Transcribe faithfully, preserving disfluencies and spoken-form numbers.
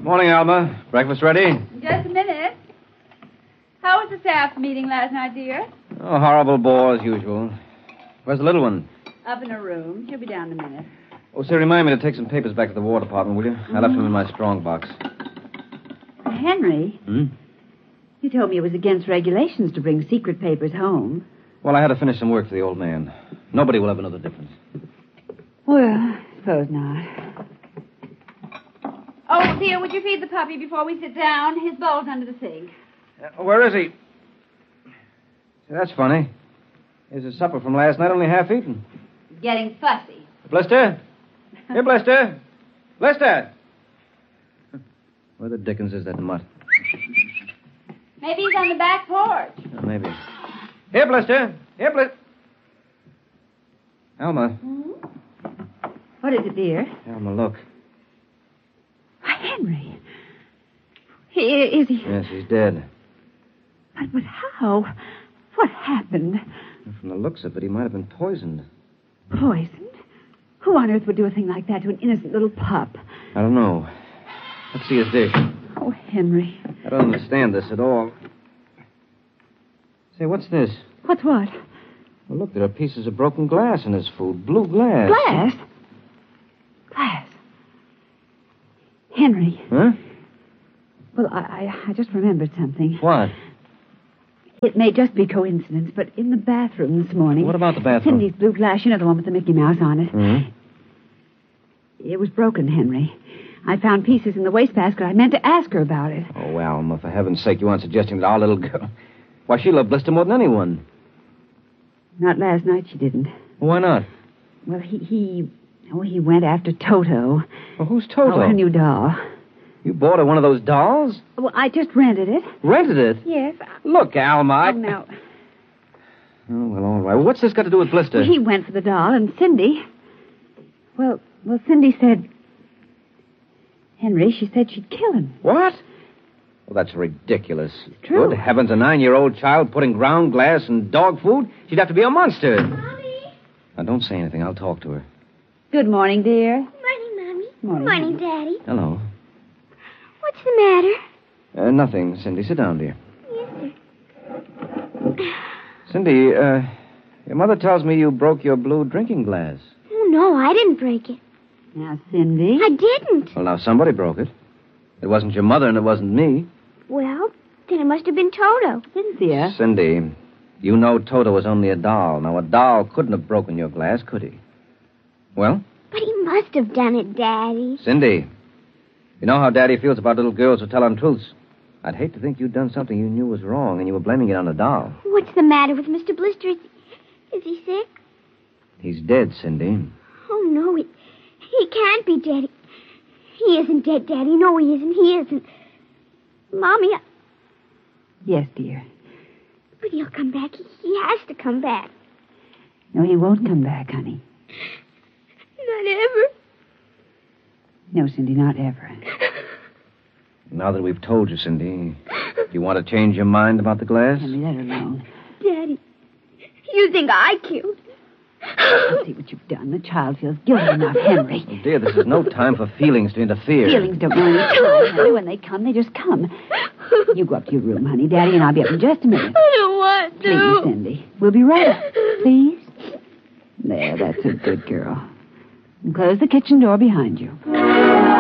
Morning, Alma. Breakfast ready? Just a minute. How was the staff meeting last night, dear? Oh, horrible bore as usual. Where's the little one? Up in her room. She'll be down in a minute. Oh, say, remind me to take some papers back to the War Department, will you? Mm-hmm. I left them in my strong box. Henry? Hmm? You told me it was against regulations to bring secret papers home. Well, I had to finish some work for the old man. Nobody will ever know the difference. Well, I suppose not. Oh, dear, would you feed the puppy before we sit down? His bowl's under the sink. Uh, where is he? See, that's funny. Here's his supper from last night, only half eaten. He's getting fussy. Blister? Here, Blister. Blister! Where the dickens is that mutt? Maybe he's on the back porch. Oh, maybe. Here, Blister. Here, Blister. Alma. Hmm? What is it, dear? Alma, look. Why, Henry. He, is he? Yes, he's dead. But, but how? What happened? From the looks of it, he might have been poisoned. Poisoned? Who on earth would do a thing like that to an innocent little pup? I don't know. Let's see his dish. Oh, Henry. I don't understand this at all. Say, what's this? What's what? Well, look, there are pieces of broken glass in his food. Blue glass. Glass? Glass. Henry. Huh? Well, I, I, I just remembered something. What? It may just be coincidence, but in the bathroom this morning... What about the bathroom? Cindy's blue glass, you know, the one with the Mickey Mouse on it. Mm-hmm. It was broken, Henry. I found pieces in the wastebasket. I meant to ask her about it. Oh, Alma, for heaven's sake, you aren't suggesting that our little girl... Why, she loved Blister more than anyone. Not last night, she didn't. Why not? Well, he... he oh, he went after Toto. Well, who's Toto? Oh, her new doll. You bought her one of those dolls? Well, I just rented it. Rented it? Yes. Look, Alma, I... Oh, no. Oh, well, all right. Well, what's this got to do with Blister? Well, he went for the doll, and Cindy... Well, well, Cindy said... Henry, she said she'd kill him. What? Well, that's ridiculous. It's true. Good heavens, a nine-year-old child putting ground glass in dog food? She'd have to be a monster. Mommy. Now, don't say anything. I'll talk to her. Good morning, dear. Morning, Mommy. Morning, Morning, Daddy. Hello. What's the matter? Uh, nothing, Cindy. Sit down, dear. Yes, sir. Cindy, uh, your mother tells me you broke your blue drinking glass. Oh, no, I didn't break it. Now, Cindy. I didn't. Well, now, somebody broke it. It wasn't your mother, and it wasn't me. Well, then it must have been Toto. Cynthia. Cindy, you know Toto was only a doll. Now, a doll couldn't have broken your glass, could he? Well? But he must have done it, Daddy. Cindy, you know how Daddy feels about little girls who tell untruths. I'd hate to think you'd done something you knew was wrong, and you were blaming it on a doll. What's the matter with Mister Blister? Is, is he sick? He's dead, Cindy. Oh, no, he, he can't be dead. He isn't dead, Daddy. No, he isn't. He isn't. Mommy, I... Yes, dear. But he'll come back. He, he has to come back. No, he won't come back, honey. Not ever. No, Cindy, not ever. Now that we've told you, Cindy, do you want to change your mind about the glass? Henry, let her alone. Daddy, you think I killed him? I see what you've done. The child feels guilty enough, Henry. Oh, dear, this is no time for feelings to interfere. Feelings don't know any time, Henry. When they come, they just come. You go up to your room, honey. Daddy and I'll be up in just a minute. I don't want to. Please, Cindy. We'll be right up. Please? There, that's a good girl. And close the kitchen door behind you.